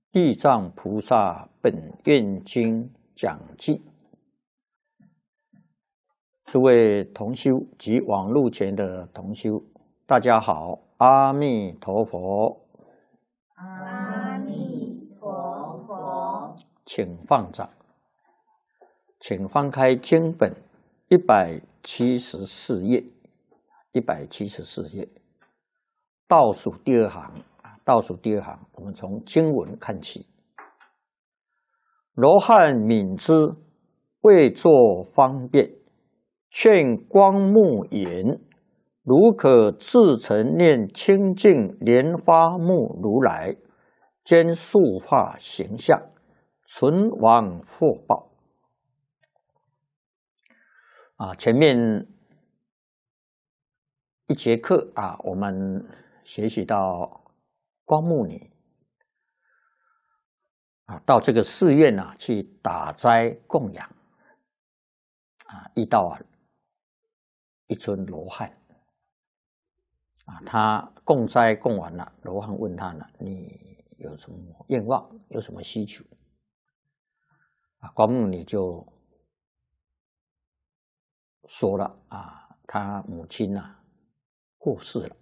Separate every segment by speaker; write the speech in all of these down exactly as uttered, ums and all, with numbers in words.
Speaker 1: 地藏菩萨本愿经讲记，诸位同修及网络前的同修，大家好，阿弥陀佛。
Speaker 2: 阿弥陀佛。
Speaker 1: 请放掌，请翻开经本一百七十四页，一百七十四页倒数第二行。倒数第二行，我们从经文看起。罗汉敏之，为作方便，劝光目言：如可自成念清净莲花目如来，兼塑化形象，存亡福报。啊，前面一节课啊，我们学习到光目女啊，到这个寺院啊去打斋供养啊，遇到啊一尊罗汉啊，他供斋供完了，罗汉问他呢：“你有什么愿望？有什么需求？”啊，光目女就说了啊，他母亲啊过世了。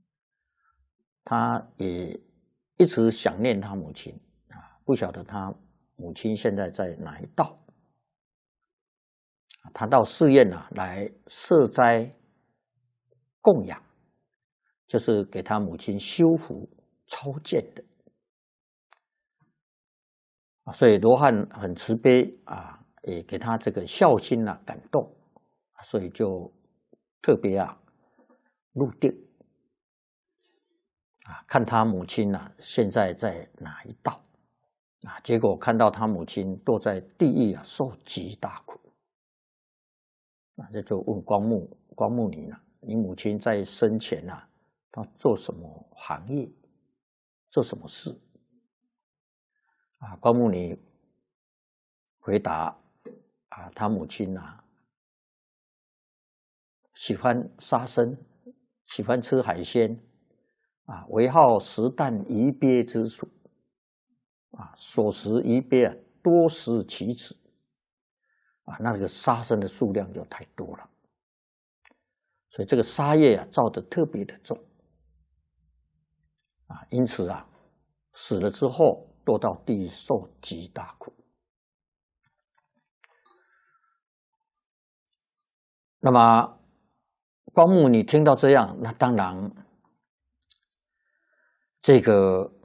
Speaker 1: 他也一直想念他母亲啊，不晓得他母亲现在在哪一道。他到寺院啊来设斋供养，就是给他母亲修福超荐的啊，所以罗汉很慈悲啊，也给他这个孝心啊感动，所以就特别啊入定。啊，看他母亲啊，现在在哪一道啊？结果看到他母亲堕在地狱啊，受极大苦。啊，这就问光目光目女呢：你母亲在生前啊，她做什么行业？做什么事？啊，光目女回答：啊，她母亲啊，喜欢杀生，喜欢吃海鲜。啊，为好食啖鱼鳖之属，啊，所食鱼鳖啊，多食其子，啊，那个杀生的数量就太多了，所以这个杀业啊，造得特别的重，啊，因此啊，死了之后堕到地狱受极大苦。那么光目你听到这样，那当然。这个